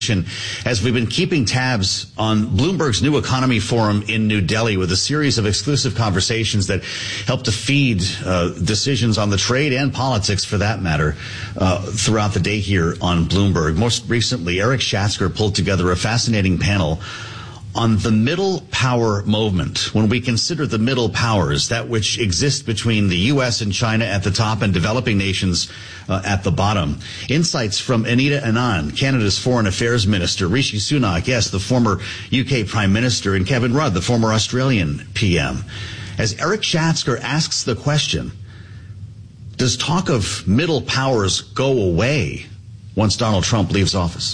as we've been keeping tabs on Bloomberg's New Economy Forum in New Delhi with a series of exclusive conversations that help to feed decisions on the trade and politics, for that matter, throughout the day here on Bloomberg. Most recently, Eric Schatzker pulled together a fascinating panel on the middle power movement. When we consider the middle powers, that which exists between the U.S. and China at the top and developing nations at the bottom. Insights from Anita Anand, Canada's Foreign Affairs Minister, Rishi Sunak, yes, the former UK Prime Minister, and Kevin Rudd, the former Australian PM. As Eric Schatzker asks the question, does talk of middle powers go away once Donald Trump leaves office?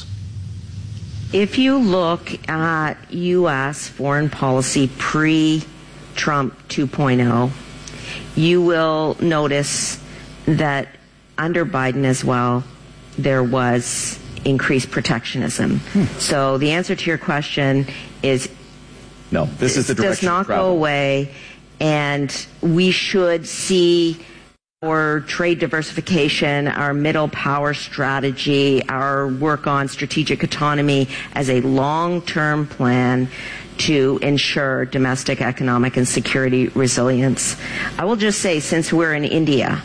If you look at U.S. foreign policy pre-Trump 2.0, you will notice that under Biden as well, there was increased protectionism. So the answer to your question is no, this is the direction does not go away, and we should see our trade diversification, our middle power strategy, our work on strategic autonomy as a long-term plan to ensure domestic economic and security resilience. I will just say, since we're in India,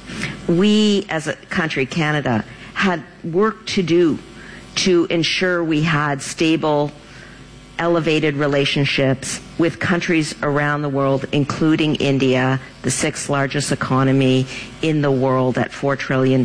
we as a country, Canada, had work to do to ensure we had stable, elevated relationships with countries around the world, including India, the sixth largest economy in the world at $4 trillion.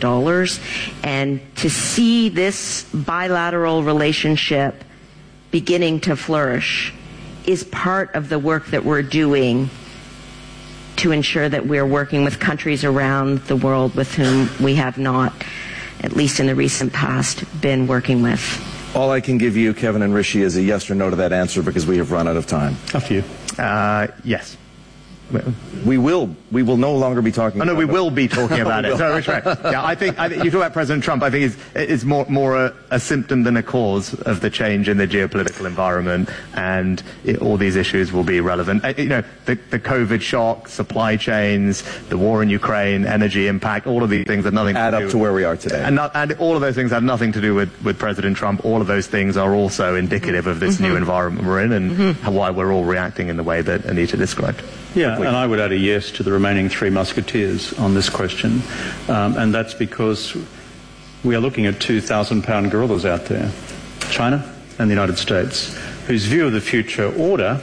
And to see this bilateral relationship beginning to flourish is part of the work that we're doing to ensure that we're working with countries around the world with whom we have not, at least in the recent past, been working with. All I can give you, Kevin and Rishi, is a yes or no to that answer because we have run out of time. Up to you. Yes. We will no longer be talking about it. No, we will be talking about it. So, right. Yeah, I think you talk about President Trump, I think it's more a symptom than a cause of the change in the geopolitical environment, and all these issues will be relevant. The COVID shock, supply chains, the war in Ukraine, energy impact, all of these things have nothing to add up to where we are today. And all of those things have nothing to do with President Trump. All of those things are also indicative of this new environment we're in and why we're all reacting in the way that Anita described. Yeah, and I would add a yes to the remaining three musketeers on this question, and that's because we are looking at 2,000-pound gorillas out there, China and the United States, whose view of the future order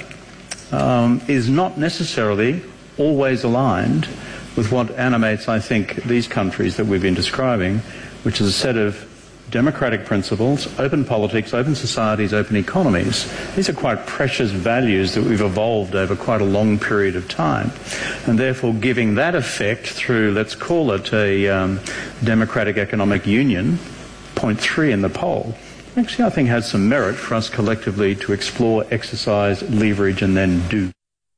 is not necessarily always aligned with what animates, I think, these countries that we've been describing, which is a set of democratic principles, open politics, open societies, open economies. These are quite precious values that we've evolved over quite a long period of time. And therefore giving that effect through, let's call it a democratic economic union, 0.3 in the poll, actually I think has some merit for us collectively to explore, exercise, leverage, and then do.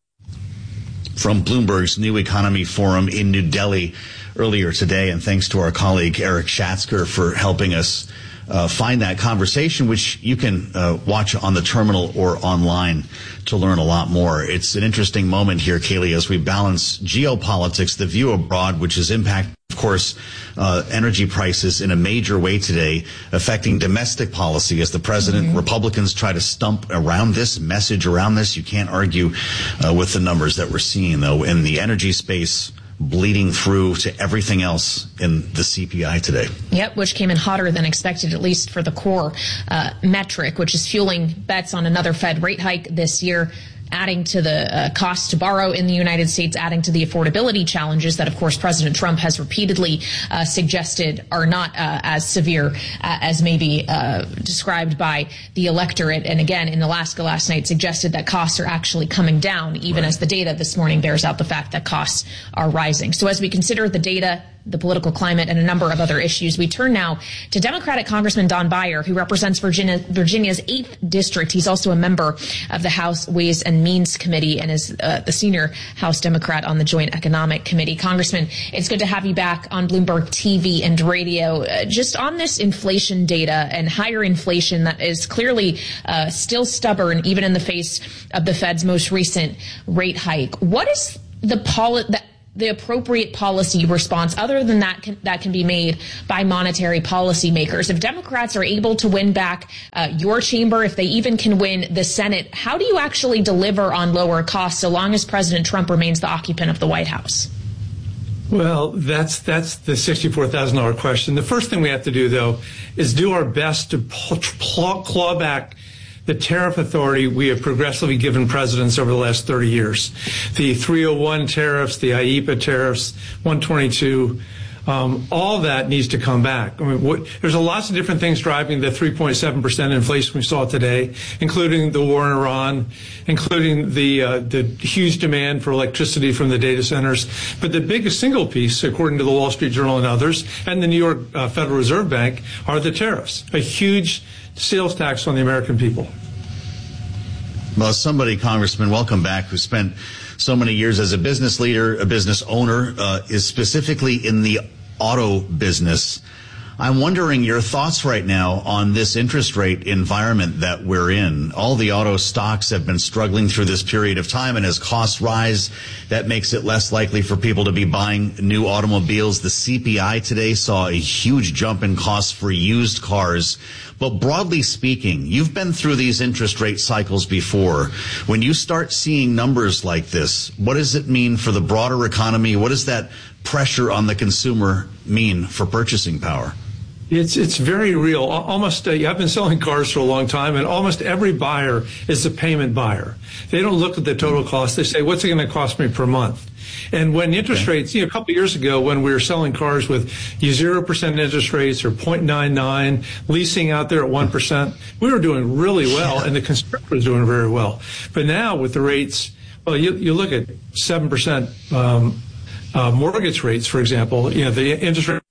From Bloomberg's New Economy Forum in New Delhi earlier today, and thanks to our colleague Eric Schatzker for helping us find that conversation, which you can watch on the terminal or online to learn a lot more. It's an interesting moment here, Kaylee, as we balance geopolitics, the view abroad, which is impacting, of course, energy prices in a major way today, affecting domestic policy as the president, Republicans try to stump around this, message around this. You can't argue with the numbers that we're seeing, though, in the energy space, bleeding through to everything else in the CPI today. Yep, which came in hotter than expected, at least for the core metric, which is fueling bets on another Fed rate hike this year, adding to the cost to borrow in the United States, adding to the affordability challenges that, of course, President Trump has repeatedly suggested are not as severe as maybe described by the electorate. And again, in Alaska last night, suggested that costs are actually coming down, even as the data this morning bears out the fact that costs are rising. So as we consider the data, the political climate, and a number of other issues, we turn now to Democratic Congressman Don Beyer, who represents Virginia's 8th district. He's also a member of the House Ways and Means Committee and is the senior House Democrat on the Joint Economic Committee. Congressman, it's good to have you back on Bloomberg TV and radio. Just on this inflation data and higher inflation that is clearly still stubborn, even in the face of the Fed's most recent rate hike. What is the the appropriate policy response other than that can be made by monetary policymakers. If Democrats are able to win back your chamber, if they even can win the Senate, how do you actually deliver on lower costs so long as President Trump remains the occupant of the White House? Well, that's the $64,000 question. The first thing we have to do, though, is do our best to claw back the tariff authority we have progressively given presidents over the last 30 years. The 301 tariffs, the IEEPA tariffs, 122, all that needs to come back. I mean, there's lots of different things driving the 3.7% inflation we saw today, including the war in Iran, including the huge demand for electricity from the data centers. But the biggest single piece, according to the Wall Street Journal and others, and the New York Federal Reserve Bank, are the tariffs, a huge sales tax on the American people. Well, somebody, Congressman, welcome back, who spent so many years as a business leader, a business owner, is specifically in the auto business. I'm wondering your thoughts right now on this interest rate environment that we're in. All the auto stocks have been struggling through this period of time, and as costs rise, that makes it less likely for people to be buying new automobiles. The CPI today saw a huge jump in costs for used cars. But broadly speaking, you've been through these interest rate cycles before. When you start seeing numbers like this, what does it mean for the broader economy? What does that pressure on the consumer mean for purchasing power? It's very real. Almost, I've been selling cars for a long time, and almost every buyer is a payment buyer. They don't look at the total cost. They say, what's it going to cost me per month? And when interest rates, a couple of years ago, when we were selling cars with 0% interest rates or 0.99, leasing out there at 1%, we were doing really well, and the constructor was doing very well. But now with the rates, well, you look at 7% mortgage rates, for example, the interest rate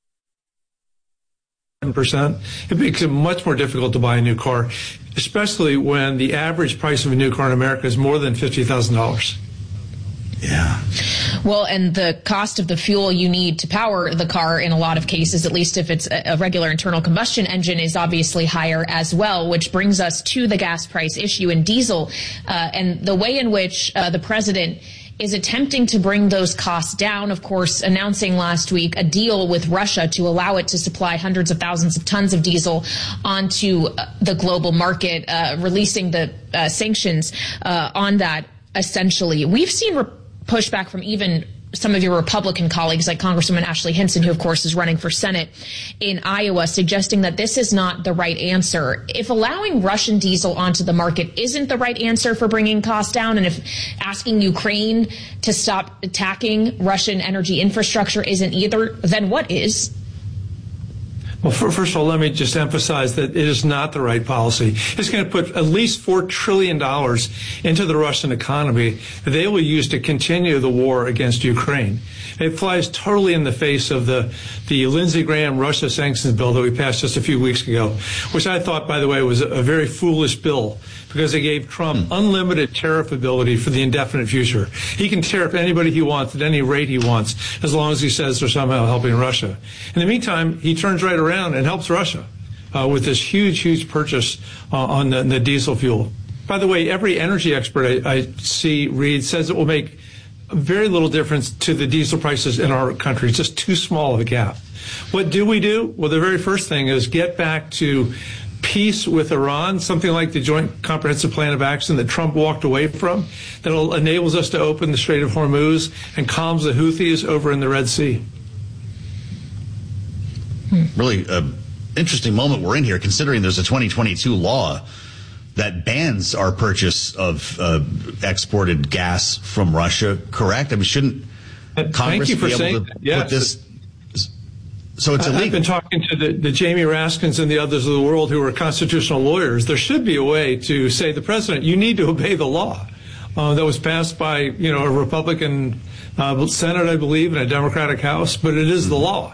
7%, it makes it much more difficult to buy a new car, especially when the average price of a new car in America is more than $50,000. Yeah. Well, and the cost of the fuel you need to power the car in a lot of cases, at least if it's a regular internal combustion engine, is obviously higher as well, which brings us to the gas price issue in diesel and the way in which the president is attempting to bring those costs down, of course, announcing last week a deal with Russia to allow it to supply hundreds of thousands of tons of diesel onto the global market, releasing the sanctions on that, essentially. We've seen pushback from even some of your Republican colleagues, like Congresswoman Ashley Hinson, who, of course, is running for Senate in Iowa, suggesting that this is not the right answer. If allowing Russian diesel onto the market isn't the right answer for bringing costs down, and if asking Ukraine to stop attacking Russian energy infrastructure isn't either, then what is? Well, first of all, let me just emphasize that it is not the right policy. It's going to put at least $4 trillion into the Russian economy that they will use to continue the war against Ukraine. It flies totally in the face of the Lindsey Graham Russia sanctions bill that we passed just a few weeks ago, which I thought, by the way, was a very foolish bill because it gave Trump unlimited tariff ability for the indefinite future. He can tariff anybody he wants at any rate he wants, as long as he says they're somehow helping Russia. In the meantime, he turns right around and helps Russia with this huge purchase on the diesel fuel. By the way, every energy expert I read says it will make very little difference to the diesel prices in our country. It's just too small of a gap. What do we do? Well, the very first thing is get back to peace with Iran, something like the Joint Comprehensive Plan of Action that Trump walked away from, that enables us to open the Strait of Hormuz and calms the Houthis over in the Red Sea. Really interesting moment we're in here, considering there's a 2022 law that bans our purchase of exported gas from Russia, correct? I mean, shouldn't Congress be able to put this? So it's illegal. I've been talking to the Jamie Raskins and the others of the world who are constitutional lawyers. There should be a way to say, the president, you need to obey the law that was passed by, a Republican Senate, I believe, and a Democratic House, but it is the law.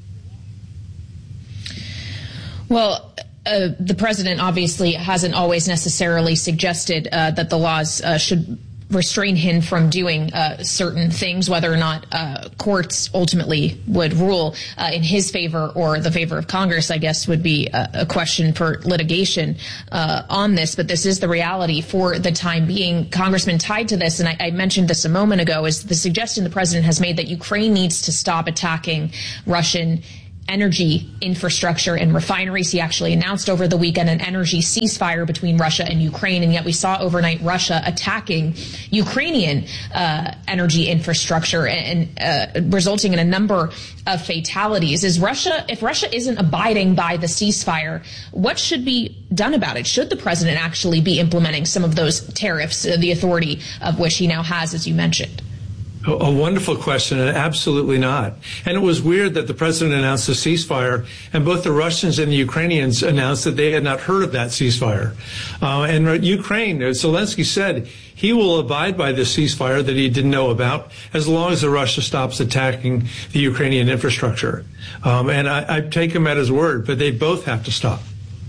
Well, the president obviously hasn't always necessarily suggested that the laws should restrain him from doing certain things, whether or not courts ultimately would rule in his favor or the favor of Congress, I guess, would be a question for litigation on this. But this is the reality for the time being. Congressman, tied to this, and I mentioned this a moment ago, is the suggestion the president has made that Ukraine needs to stop attacking Russian energy infrastructure and refineries. He actually announced over the weekend an energy ceasefire between Russia and Ukraine, and yet we saw overnight Russia attacking Ukrainian energy infrastructure and resulting in a number of fatalities. If Russia isn't abiding by the ceasefire, what should be done about it? Should the president actually be implementing some of those tariffs, the authority of which he now has, as you mentioned? A wonderful question, and absolutely not. And it was weird that the president announced a ceasefire, and both the Russians and the Ukrainians announced that they had not heard of that ceasefire. And Ukraine, Zelensky said he will abide by the ceasefire that he didn't know about as long as Russia stops attacking the Ukrainian infrastructure. And I take him at his word, but they both have to stop.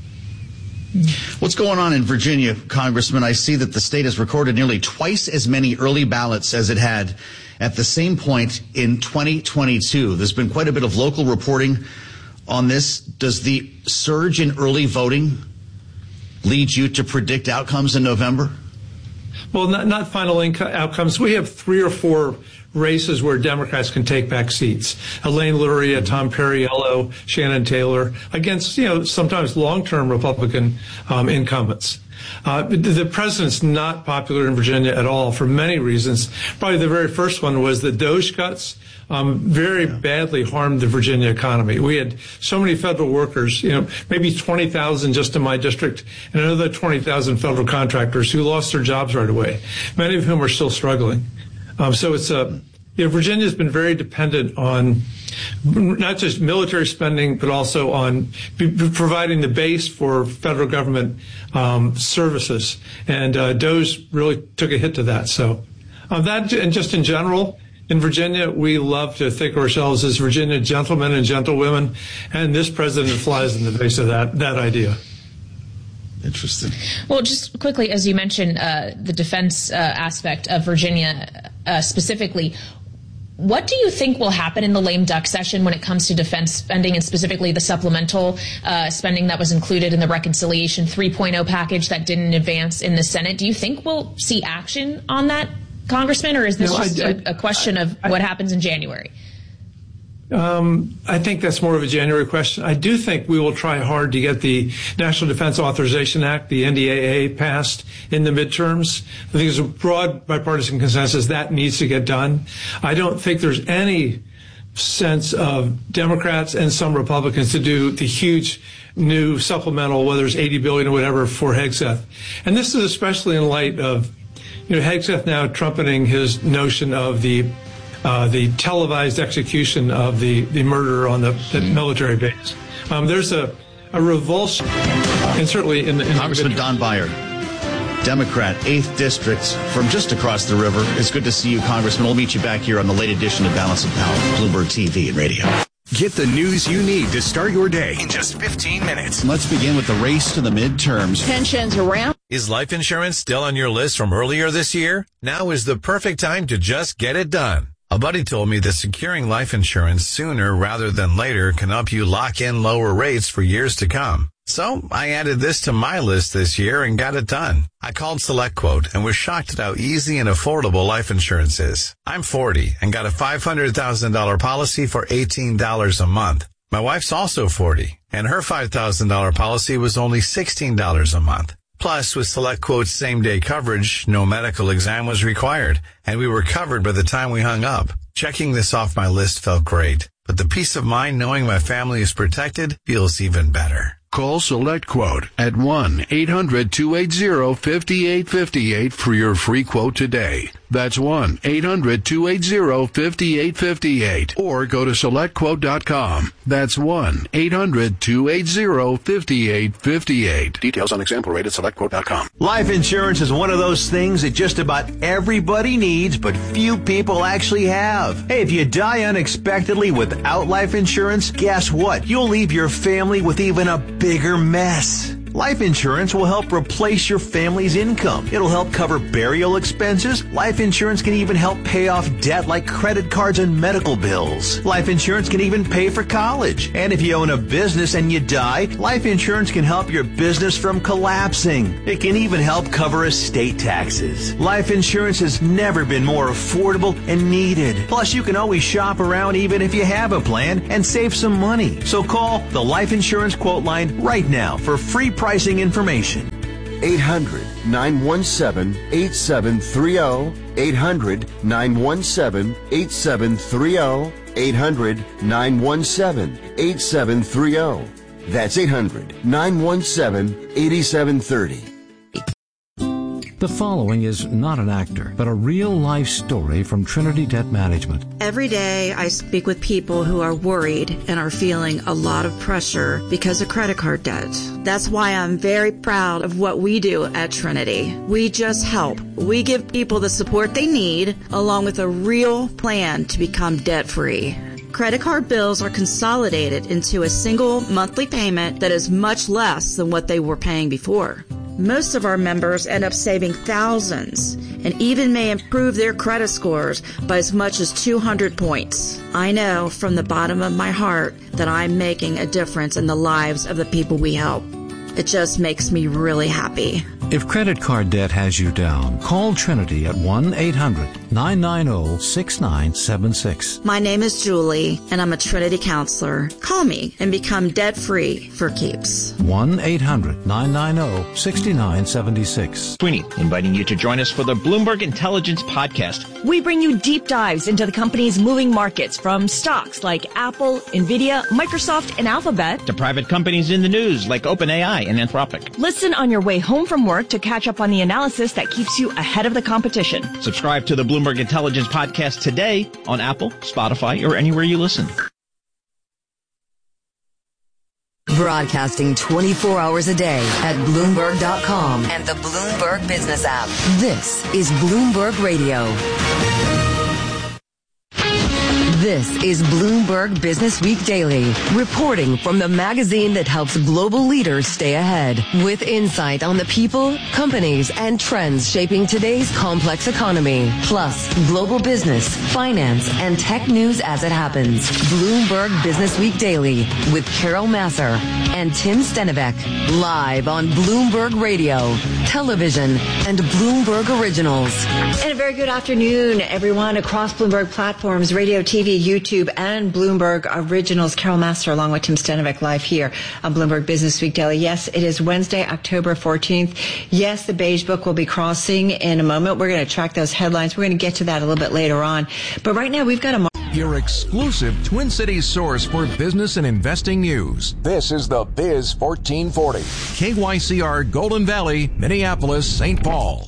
What's going on in Virginia, Congressman? I see that the state has recorded nearly twice as many early ballots as it had at the same point in 2022. There's been quite a bit of local reporting on this. Does the surge in early voting lead you to predict outcomes in November? Well, not final outcomes. We have 3 or 4 races where Democrats can take back seats. Elaine Luria, Tom Perriello, Shannon Taylor, against, sometimes long-term Republican incumbents. The president's not popular in Virginia at all for many reasons. Probably the very first one was the DOGE cuts very badly harmed the Virginia economy. We had so many federal workers, maybe 20,000 just in my district, and another 20,000 federal contractors who lost their jobs right away, many of whom are still struggling. So it's Virginia's been very dependent on not just military spending, but also on providing the base for federal government services. And DOGE really took a hit to that. So that, and just in general, in Virginia, we love to think of ourselves as Virginia gentlemen and gentlewomen, and this president flies in the face of that idea. Interesting. Well, just quickly, as you mentioned, the defense aspect of Virginia specifically, what do you think will happen in the lame duck session when it comes to defense spending, and specifically the supplemental spending that was included in the Reconciliation 3.0 package that didn't advance in the Senate? Do you think we'll see action on that, Congressman, or is this a question of what happens in January? I think that's more of a January question. I do think we will try hard to get the National Defense Authorization Act, the NDAA, passed in the midterms. I think there's a broad bipartisan consensus that needs to get done. I don't think there's any sense of Democrats and some Republicans to do the huge new supplemental, whether it's $80 billion or whatever, for Hegseth. And this is especially in light of, Hegseth now trumpeting his notion of the televised execution of the murder on the military base. There's a revulsion, and certainly in Congressman Don Beyer, Democrat, 8th District, from just across the river. It's good to see you, Congressman. We'll meet you back here on the late edition of Balance of Power, Bloomberg TV and radio. Get the news you need to start your day in just 15 minutes. Let's begin with the race to the midterms. Tensions around. Is life insurance still on your list from earlier this year? Now is the perfect time to just get it done. A buddy told me that securing life insurance sooner rather than later can help you lock in lower rates for years to come. So I added this to my list this year and got it done. I called SelectQuote and was shocked at how easy and affordable life insurance is. I'm 40 and got a $500,000 policy for $18 a month. My wife's also 40 and her $5,000 policy was only $16 a month. Plus, with SelectQuote's same-day coverage, no medical exam was required, and we were covered by the time we hung up. Checking this off my list felt great, but the peace of mind knowing my family is protected feels even better. Call SelectQuote at 1-800-280-5858 for your free quote today. That's 1-800-280-5858. Or go to SelectQuote.com. That's 1-800-280-5858. Details on example-rated SelectQuote.com. Life insurance is one of those things that just about everybody needs, but few people actually have. Hey, if you die unexpectedly without life insurance, guess what? You'll leave your family with even a bigger mess. Life insurance will help replace your family's income. It'll help cover burial expenses. Life insurance can even help pay off debt like credit cards and medical bills. Life insurance can even pay for college. And if you own a business and you die, life insurance can help your business from collapsing. It can even help cover estate taxes. Life insurance has never been more affordable and needed. Plus, you can always shop around even if you have a plan and save some money. So call the Life Insurance Quote Line right now for free pricing information. 800-917-8730. 800-917-8730. 800-917-8730. That's 800-917-8730. The following is not an actor, but a real-life story from Trinity Debt Management. Every day I speak with people who are worried and are feeling a lot of pressure because of credit card debt. That's why I'm very proud of what we do at Trinity. We just help. We give people the support they need, along with a real plan to become debt-free. Credit card bills are consolidated into a single monthly payment that is much less than what they were paying before. Most of our members end up saving thousands and even may improve their credit scores by as much as 200 points. I know from the bottom of my heart that I'm making a difference in the lives of the people we help. It just makes me really happy. If credit card debt has you down, call Trinity at 1-800-990-6976. My name is Julie, and I'm a Trinity counselor. Call me and become debt-free for keeps. 1-800-990-6976. Sweeney, inviting you to join us for the Bloomberg Intelligence Podcast. We bring you deep dives into the company's moving markets, from stocks like Apple, Nvidia, Microsoft, and Alphabet, to private companies in the news like OpenAI and Anthropic. Listen on your way home from work to catch up on the analysis that keeps you ahead of the competition. Subscribe to the Bloomberg Intelligence Podcast today on Apple, Spotify, or anywhere you listen. Broadcasting 24 hours a day at Bloomberg.com and the Bloomberg Business app. This is Bloomberg Radio. This is Bloomberg Business Week Daily, reporting from the magazine that helps global leaders stay ahead, with insight on the people, companies, and trends shaping today's complex economy, plus global business, finance, and tech news as it happens. Bloomberg Business Week Daily with Carol Massar and Tim Stenivek, live on Bloomberg Radio, television, and Bloomberg Originals. And a very good afternoon, everyone, across Bloomberg platforms, radio, TV, YouTube, and Bloomberg Originals. Carol Massar along with Tim Stenivek live here on Bloomberg Business Week Daily. Yes, it is Wednesday, October 14th. Yes, the Beige Book will be crossing in a moment. We're going to track those headlines. We're going to get to that a little bit later on. But right now, we've got a... Your exclusive Twin Cities source for business and investing news. This is the Biz 1440. KYCR, Golden Valley, Minneapolis, St. Paul.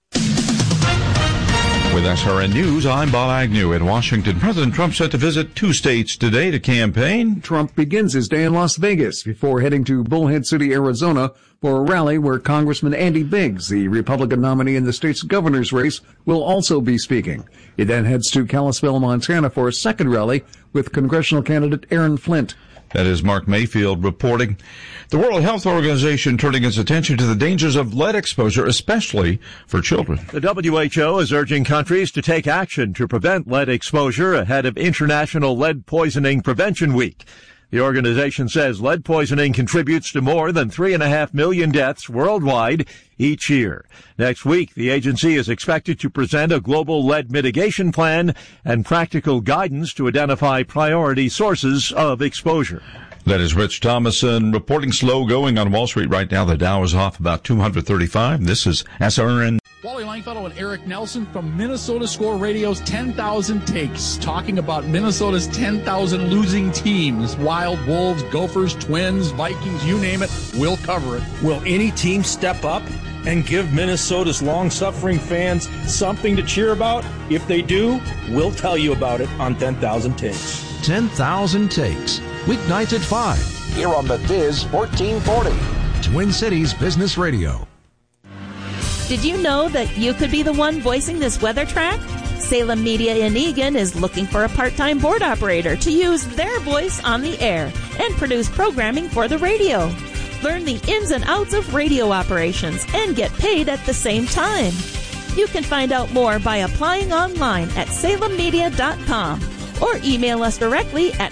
With SRN News, I'm Bob Agnew in Washington. President Trump set to visit 2 states today to campaign. Trump begins his day in Las Vegas before heading to Bullhead City, Arizona, for a rally where Congressman Andy Biggs, the Republican nominee in the state's governor's race, will also be speaking. He then heads to Kalispell, Montana for a second rally with congressional candidate Aaron Flint. That is Mark Mayfield reporting. The World Health Organization turning its attention to the dangers of lead exposure, especially for children. The WHO is urging countries to take action to prevent lead exposure ahead of International Lead Poisoning Prevention Week. The organization says lead poisoning contributes to more than 3.5 million deaths worldwide each year. Next week, the agency is expected to present a global lead mitigation plan and practical guidance to identify priority sources of exposure. That is Rich Thomason reporting. Slow going on Wall Street right now. The Dow is off about 235. This is SRN. Wally Langfellow and Eric Nelson from Minnesota Score Radio's 10,000 Takes, talking about Minnesota's 10,000 losing teams. Wild, Wolves, Gophers, Twins, Vikings, you name it, we'll cover it. Will any team step up and give Minnesota's long-suffering fans something to cheer about? If they do, we'll tell you about it on 10,000 Takes. 10,000 Takes, weeknights at 5, here on the Biz 1440, Twin Cities Business Radio. Did you know that you could be the one voicing this weather track? Salem Media in Eagan is looking for a part-time board operator to use their voice on the air and produce programming for the radio. Learn the ins and outs of radio operations and get paid at the same time. You can find out more by applying online at salemmedia.com or email us directly at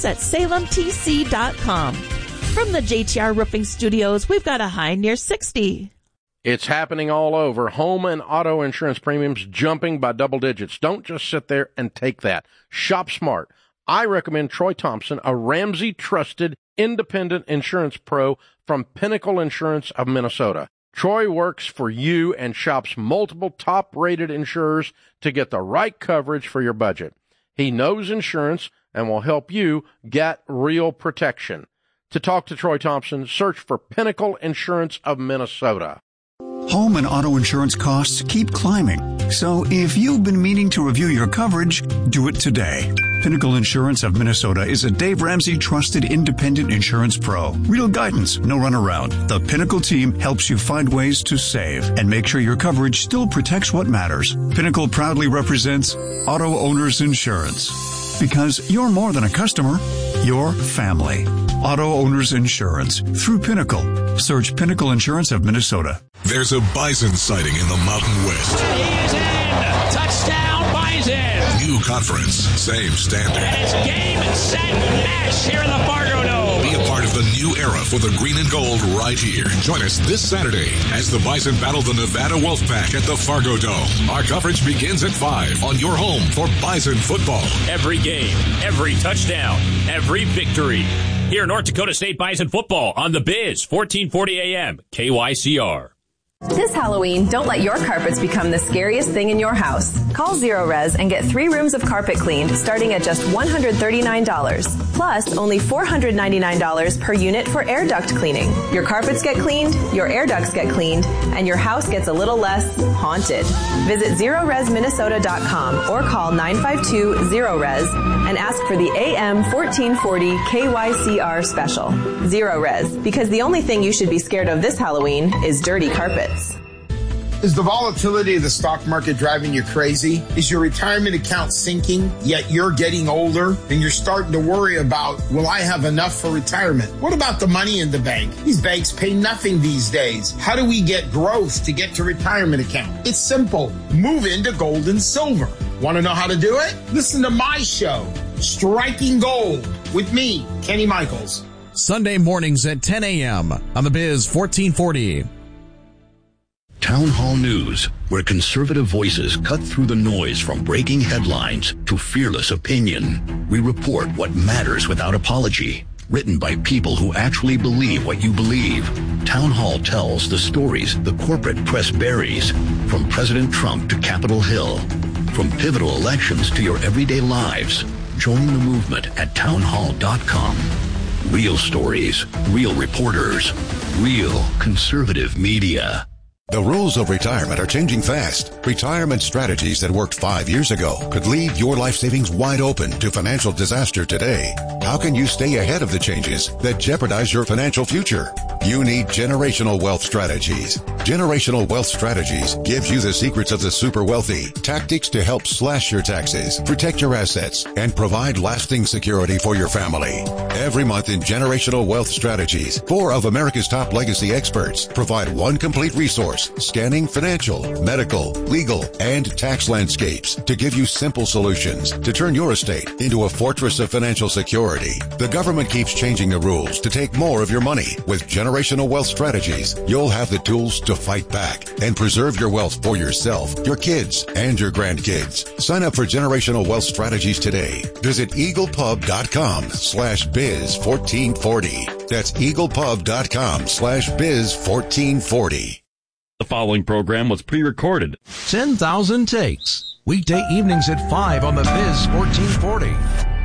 office@salemtc.com. From the JTR Roofing Studios, we've got a high near 60. It's happening all over. Home and auto insurance premiums jumping by double digits. Don't just sit there and take that. Shop smart. I recommend Troy Thompson, a Ramsey-trusted independent insurance pro from Pinnacle Insurance of Minnesota. Troy works for you and shops multiple top-rated insurers to get the right coverage for your budget. He knows insurance and will help you get real protection. To talk to Troy Thompson, search for Pinnacle Insurance of Minnesota. Home and auto insurance costs keep climbing. So if you've been meaning to review your coverage, do it today. Pinnacle Insurance of Minnesota is a Dave Ramsey trusted independent insurance pro. Real guidance, no runaround. The Pinnacle team helps you find ways to save and make sure your coverage still protects what matters. Pinnacle proudly represents Auto Owners Insurance. Because you're more than a customer, you're family. Auto Owners Insurance through Pinnacle. Search Pinnacle Insurance of Minnesota. There's a bison sighting in the Mountain West. He is in! Touchdown, Bison! New conference, same standard. And it's game, set, match here in the Fargo Dome. Be a part of the new era for the green and gold right here. Join us this Saturday as the Bison battle the Nevada Wolfpack at the Fargo Dome. Our coverage begins at 5 on your home for Bison football. Every game, every touchdown, every victory. Here, North Dakota State Bison football on the Biz, 1440 AM, KYCR. This Halloween, don't let your carpets become the scariest thing in your house. Call Zero Res and get 3 rooms of carpet cleaned starting at just $139. Plus, only $499 per unit for air duct cleaning. Your carpets get cleaned, your air ducts get cleaned, and your house gets a little less haunted. Visit ZeroResMinnesota.com or call 952-ZERO-RES and ask for the AM 1440 KYCR special. Zero Res, because the only thing you should be scared of this Halloween is dirty carpets. Is the volatility of the stock market driving you crazy? Is your retirement account sinking, yet you're getting older and you're starting to worry about, will I have enough for retirement? What about the money in the bank? These banks pay nothing these days. How do we get growth to get to retirement account? It's simple. Move into gold and silver. Want to know how to do it? Listen to my show, Striking Gold, with me, Kenny Michaels. Sunday mornings at 10 a.m. on the Biz 1440. Town Hall News, where conservative voices cut through the noise from breaking headlines to fearless opinion. We report what matters without apology. Written by people who actually believe what you believe. Town Hall tells the stories the corporate press buries, from President Trump to Capitol Hill. From pivotal elections to your everyday lives. Join the movement at townhall.com. Real stories, real reporters, real conservative media. The rules of retirement are changing fast. Retirement strategies that worked 5 years ago could leave your life savings wide open to financial disaster today. How can you stay ahead of the changes that jeopardize your financial future? You need Generational Wealth Strategies. Generational Wealth Strategies gives you the secrets of the super wealthy, tactics to help slash your taxes, protect your assets, and provide lasting security for your family. Every month in Generational Wealth Strategies, 4 of America's top legacy experts provide one complete resource scanning financial, medical, legal, and tax landscapes to give you simple solutions to turn your estate into a fortress of financial security. The government keeps changing the rules to take more of your money. With Generational Wealth Strategies, you'll have the tools to fight back and preserve your wealth for yourself, your kids, and your grandkids. Sign up for Generational Wealth Strategies today. Visit eaglepub.com/biz1440. That's eaglepub.com/biz1440. The following program was pre-recorded. 10,000 Takes. Weekday evenings at 5 on the Biz 1440.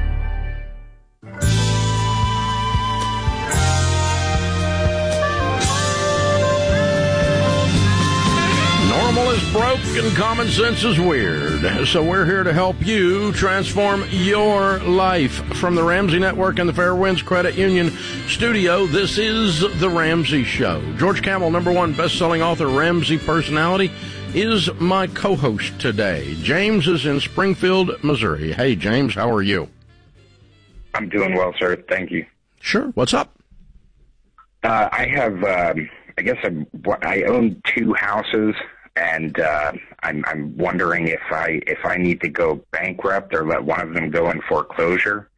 Normal is broke and common sense is weird. So we're here to help you transform your life. From the Ramsey Network and the Fairwinds Credit Union studio, this is The Ramsey Show. George Kamel, #1 best-selling author, Ramsey personality, is my co-host today. James is in Springfield, Missouri. Hey, James, how are you? I'm doing well, sir. Thank you. Sure. What's up? I have, I guess I own 2 houses, and I'm wondering if I need to go bankrupt or let one of them go in foreclosure.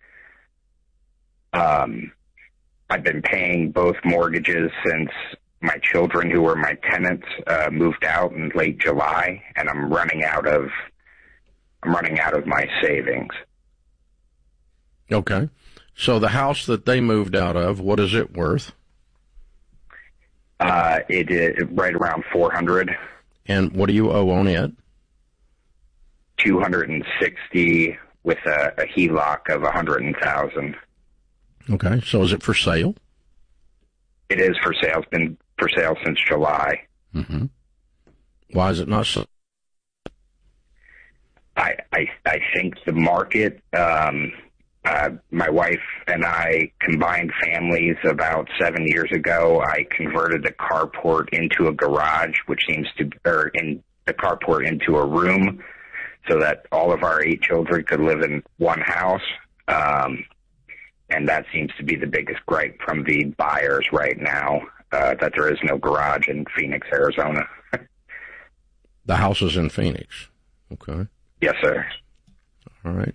I've been paying both mortgages since my children, who were my tenants, moved out in late July, and I'm running out of my savings. Okay. So the house that they moved out of, what is it worth? It is right around $400. And what do you owe on it? $260 with a HELOC of $100,000. Okay. So is it for sale? It is for sale. It's been for sale since July. Mm-hmm. Why is it not so? I think the market. My wife and I combined families about 7 years ago. I converted the carport into a garage, in the carport into a room, so that all of our 8 children could live in one house. And that seems to be the biggest gripe from the buyers right now, that there is no garage in Phoenix, Arizona. The house is in Phoenix. Okay. Yes, sir. All right.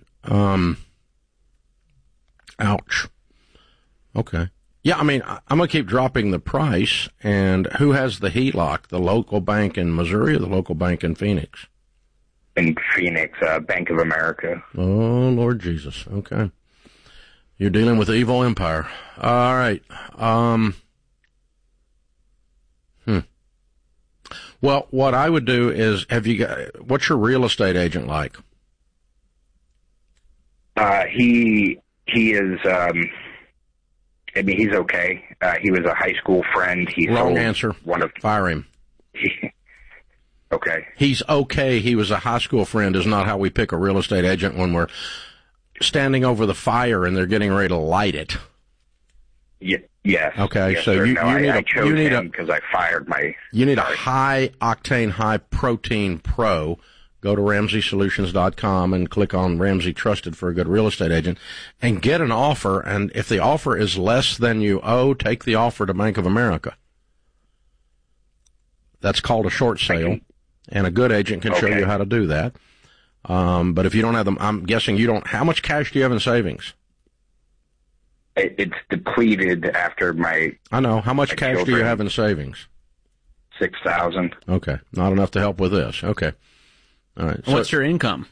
Ouch. Okay. Yeah, I mean, I'm going to keep dropping the price. And who has the HELOC? The local bank in Missouri or the local bank in Phoenix? In Phoenix, Bank of America. Oh, Lord Jesus. Okay. You're dealing with the evil empire. All right. Well, what I would do is, what's your real estate agent like? He is, he's okay. He was a high school friend. Wrong answer. Fire him. Okay. He's okay. He was a high school friend is not how we pick a real estate agent when we're standing over the fire and they're getting ready to light it. Yes. Okay. Yes, so sir. I chose him because I fired my. You need a high octane, high protein pro. Go to RamseySolutions.com and click on Ramsey Trusted for a good real estate agent and get an offer. And if the offer is less than you owe, take the offer to Bank of America. That's called a short sale, and a good agent can show you how to do that. But if you don't have them, I'm guessing you don't. How much cash do you have in savings? It's depleted after my. I know. How much cash do you have in savings? $6,000. Okay, not enough to help with this. Okay, all right. So, what's your income?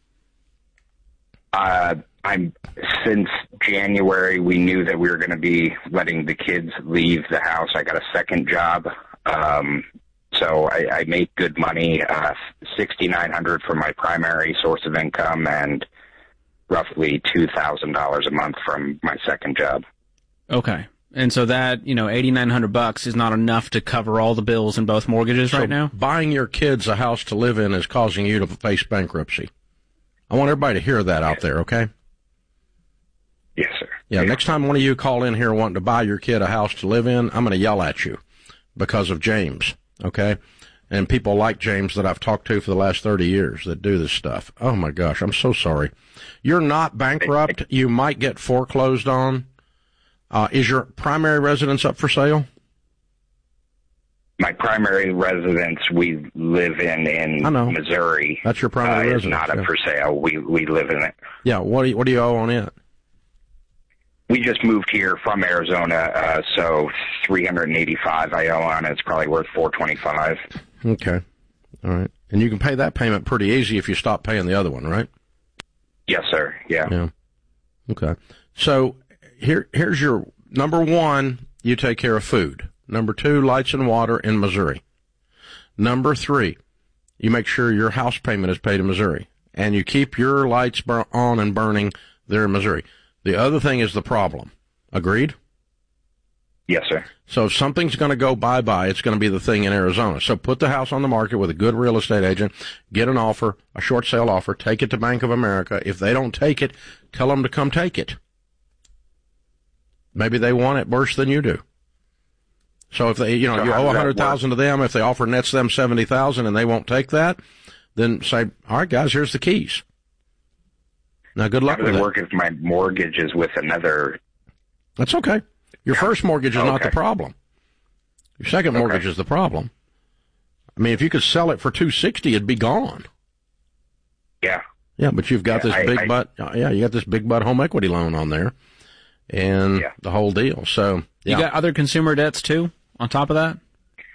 Since January, we knew that we were going to be letting the kids leave the house. I got a second job. So I make good money, $6,900 for my primary source of income and roughly $2,000 a month from my second job. Okay. And so that, $8,900 is not enough to cover all the bills in both mortgages right now? Buying your kids a house to live in is causing you to face bankruptcy. I want everybody to hear that out there, okay? Yes, sir. Yeah, next time one of you call in here wanting to buy your kid a house to live in, I'm going to yell at you because of James. Okay? And people like James that I've talked to for the last 30 years that do this stuff. Oh, my gosh, I'm so sorry. You're not bankrupt. You might get foreclosed on. Is your primary residence up for sale? My primary residence we live in Missouri. That's your primary residence. It's not up for sale. We live in it. Yeah, what do you owe on it? We just moved here from Arizona, so $385 I owe on it. It's probably worth $425. Okay. All right. And you can pay that payment pretty easy if you stop paying the other one, right? Yes, sir. Yeah. Okay. So here's your number one, you take care of food. Number two, lights and water in Missouri. Number three, you make sure your house payment is paid in Missouri. And you keep your lights on and burning there in Missouri. The other thing is the problem. Agreed? Yes, sir. So if something's going to go bye-bye, it's going to be the thing in Arizona. So put the house on the market with a good real estate agent, get an offer, a short sale offer, take it to Bank of America. If they don't take it, tell them to come take it. Maybe they want it worse than you do. So if they, you owe $100,000 to them, if the offer nets them $70,000 and they won't take that, then say, all right, guys, here's the keys. Now, good luck with it. How does it work if my mortgage is with another? That's okay. Your first mortgage is not the problem. Your second mortgage is the problem. I mean, if you could sell it for $260, it'd be gone. Yeah. Yeah, but you've got this big butt. Yeah, you got this big butt home equity loan on there, and the whole deal. So you got other consumer debts too on top of that.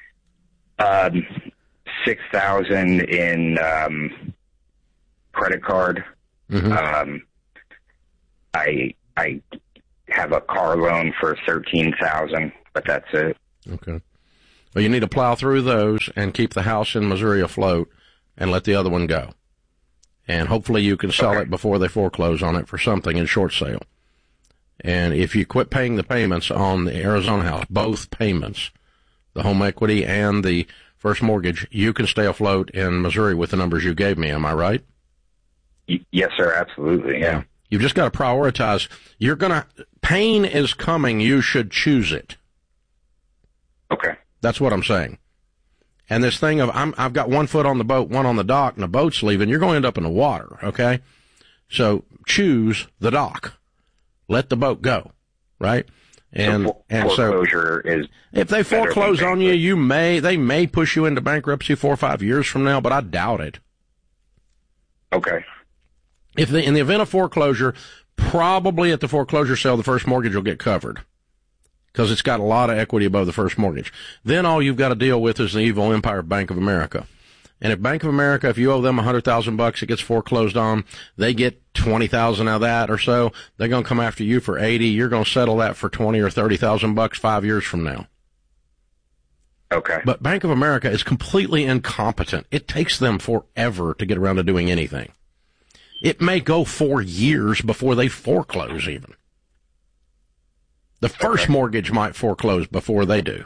$6,000 in credit card. Mm-hmm. I have a car loan for $13,000, but that's it. Okay. Well, you need to plow through those and keep the house in Missouri afloat, and let the other one go. And hopefully you can sell it before they foreclose on it for something in short sale. And if you quit paying the payments on the Arizona house, both payments, the home equity and the first mortgage, you can stay afloat in Missouri with the numbers you gave me. Am I right? Yes, sir. Absolutely. Yeah. You've just got to prioritize. Pain is coming. You should choose it. Okay. That's what I'm saying. And this thing of I've got one foot on the boat, one on the dock, and the boat's leaving, you're going to end up in the water, okay? So choose the dock. Let the boat go, right? And foreclosure is if they foreclose on you, they may push you into bankruptcy 4 or 5 years from now, but I doubt it. Okay. In the event of foreclosure, probably at the foreclosure sale, the first mortgage will get covered, because it's got a lot of equity above the first mortgage. Then all you've got to deal with is the evil empire of Bank of America. And if Bank of America, if you owe them $100,000, it gets foreclosed on, they get $20,000 out of that or so, they're going to come after you for $80,000. You're going to settle that for $20,000 or $30,000 5 years from now. Okay. But Bank of America is completely incompetent. It takes them forever to get around to doing anything. It may go 4 years before they foreclose even. The first mortgage might foreclose before they do.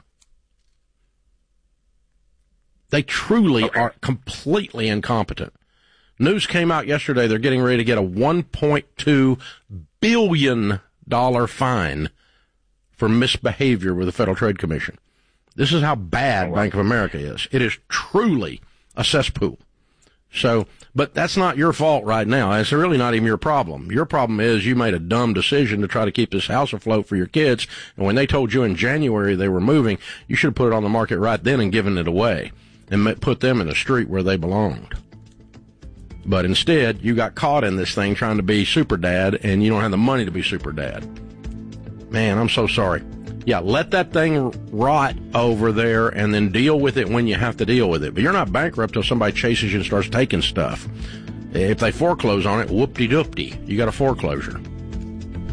They truly are completely incompetent. News came out yesterday. They're getting ready to get a $1.2 billion fine for misbehavior with the Federal Trade Commission. This is how bad Bank of America is. It is truly a cesspool. So, but that's not your fault right now. It's really not even your problem. Your problem is you made a dumb decision to try to keep this house afloat for your kids. And when they told you in January they were moving, you should have put it on the market right then and given it away and put them in the street where they belonged. But instead, you got caught in this thing trying to be super dad, and you don't have the money to be super dad. Man, I'm so sorry. Yeah, let that thing rot over there and then deal with it when you have to deal with it. But you're not bankrupt till somebody chases you and starts taking stuff. If they foreclose on it, whoop-de-doop-de. You got a foreclosure.